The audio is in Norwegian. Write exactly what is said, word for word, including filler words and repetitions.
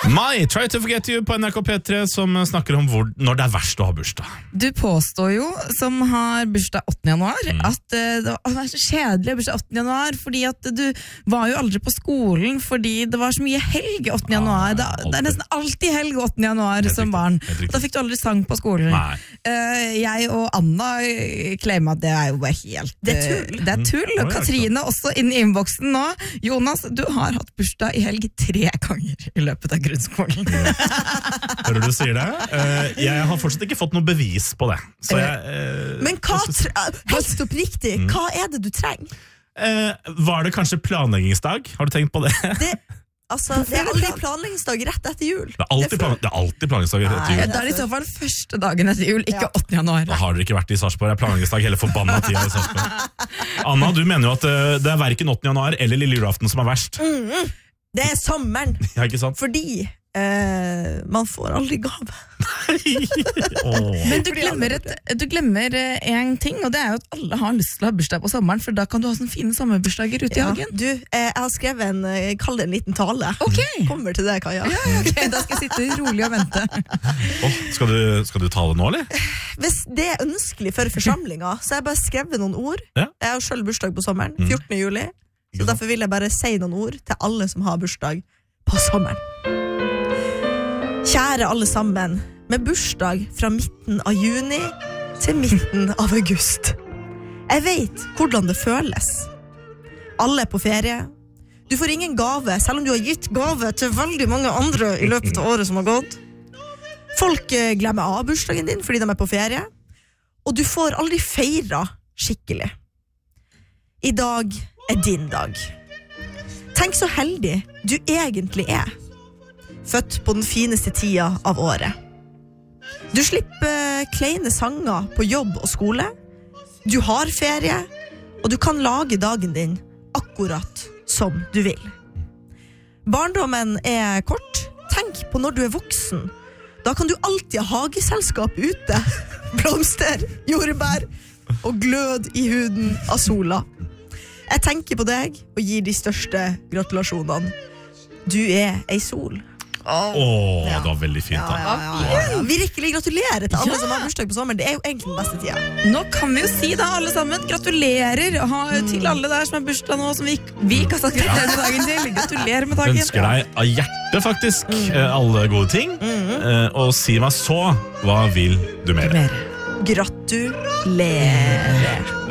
Mai, Try to Forget You på N R K P tre, som snakker om hvor, når det er verst å ha bursdag. Du påstår jo, som har bursdag åttende januar, mm. at uh, det var så kjedelig bursdag åttende januar, fordi at du var jo aldri på skolen, fordi det var så mye helg åttende januar. Det, det er nesten alltid helg åttende januar som riktig, barn. Da fikk du aldri sang på skolen. Uh, jeg og Anna claimer at det er jo bare helt... Det er tull. Det er tull, og Katrine også inn i innboksen nå. Jonas, du har hatt bursdag i helg tre ganger i løpet av grunnskolen. Hører du sier det? Uh, jeg har fortsatt ikke fått noe bevis på det. Så jeg, uh, Men hva, helt oppriktig, mm. hva er det du trenger? Uh, var det kanskje planleggingsdag? Har du tenkt på det? Det, altså, det er aldri planleggingsdag rett etter jul. Det er alltid, plan, det er alltid planleggingsdag rett etter jul. Da er det i så fall første dagen etter jul, ikke ja. åttende januar. Da har dere ikke vært i Sarpsborg. Det er planleggingsdag hele forbanna tida i Sarpsborg. Anna, du mener jo at uh, det er hverken åttende januar eller lille julaften som er verst. Mm. Det er sommeren. Ja, ikke sant? Fordi Uh, man får aldri gave. oh. Men du glemmer, et, du glemmer en ting, og det er jo at alle har lyst til å ha bursdag på sommeren, for da kan du ha sånne fine sommerbursdager ute i ja. hagen. Du, eh, jeg har skrevet en, kall det en liten tale. Okay. Kommer til det, Kaja. Ja, okay. Da skal jeg sitte rolig og vente. oh, skal, du, skal du tale nå, eller? Hvis det er ønskelig for forsamlinga, så har jeg bare skrevet noen ord. Ja. Jeg har selv bursdag på sommeren, fjortende juli, så derfor vil jeg bare si noen ord til alle som har bursdag på sommeren. Kjære alle sammen, med bursdag fra midten av juni til midten av august. Jeg vet hvordan det føles. Alle er på ferie. Du får ingen gave, selv om du har gitt gave til veldig mange andre i løpet av året som har gått. Folk glemmer av bursdagen din fordi de er på ferie, og du får aldri feira skikkelig. I dag er din dag. Tenk så heldig du egentlig er. Født på den fineste tida av året. Du slipper kleine sanger på jobb og skole. Du har ferie, og du kan lage dagen din akkurat som du vil. Barndommen er kort. Tenk på når du er voksen. Da kan du alltid ha hageselskap ute. Blomster, jordbær og glød i huden av sola. Jeg tenker på deg og gir de største gratulasjonene. Du er ei sol. Åh, oh, ja. Det var veldig fint da. Ja, ja, ja, ja. Virkelig gratulerer til alle ja. som har bursdag på sommeren. Det er jo egentlig den beste tida. Nå kan vi jo si da, alle sammen, gratulerer ha, til alle der som har bursdag nå, som vi, vi ikke har sagt gratulerer med dagen til. Gratulerer med dagen. Ønsker deg av hjertet faktisk mm. alle gode ting. Mm. Og si meg så, hva vil du mer? Gratulerer.